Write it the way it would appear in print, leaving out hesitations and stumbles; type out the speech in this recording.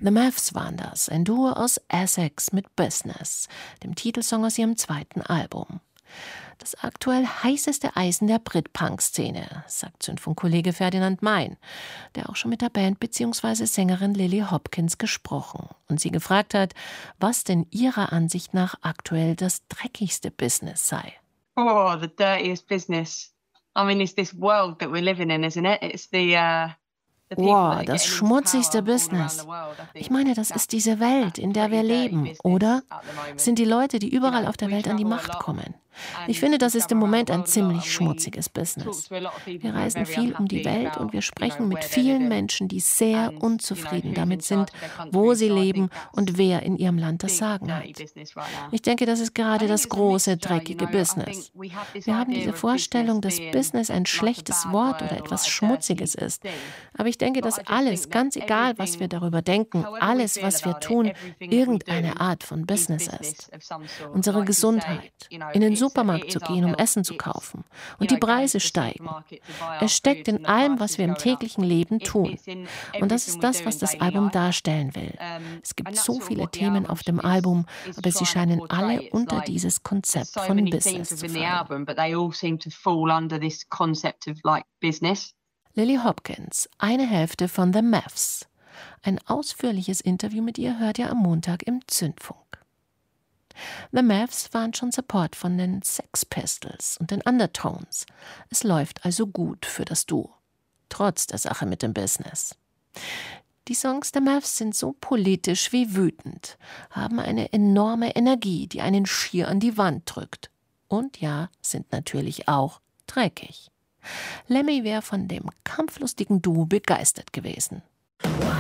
The Mavs waren das, ein Duo aus Essex mit Business, dem Titelsong aus ihrem zweiten Album. Das aktuell heißeste Eisen der Brit-Punk-Szene, sagt Zündfunk-Kollege Ferdinand Mein, der auch schon mit der Band bzw. Sängerin Lily Hopkins gesprochen und sie gefragt hat, was denn ihrer Ansicht nach aktuell das dreckigste Business sei. Oh, the dirtiest business. I mean, it's this world that we're living in, isn't it? It's Das schmutzigste Business. Ich meine, das ist diese Welt, in der wir leben, oder? Sind die Leute, die überall auf der Welt an die Macht kommen. Ich finde, das ist im Moment ein ziemlich schmutziges Business. Wir reisen viel um die Welt und wir sprechen mit vielen Menschen, die sehr unzufrieden damit sind, wo sie leben und wer in ihrem Land das Sagen hat. Ich denke, das ist gerade das große, dreckige Business. Wir haben diese Vorstellung, dass Business ein schlechtes Wort oder etwas Schmutziges ist. Aber ich denke, dass alles, ganz egal, was wir darüber denken, alles, was wir tun, irgendeine Art von Business ist. Unsere Gesundheit, in den Supermarkt zu gehen, um Essen zu kaufen. Und die Preise steigen. Es steckt in allem, was wir im täglichen Leben tun. Und das ist das, was das Album darstellen will. Es gibt so viele Themen auf dem Album, aber sie scheinen alle unter dieses Konzept von Business zu fallen. Lily Hopkins, eine Hälfte von The Mavs. Ein ausführliches Interview mit ihr hört ihr am Montag im Zündfunk. The Mavs waren schon Support von den Sex Pistols und den Undertones. Es läuft also gut für das Duo, trotz der Sache mit dem Business. Die Songs der Mavs sind so politisch wie wütend, haben eine enorme Energie, die einen schier an die Wand drückt. Und ja, sind natürlich auch dreckig. Lemmy wäre von dem kampflustigen Duo begeistert gewesen.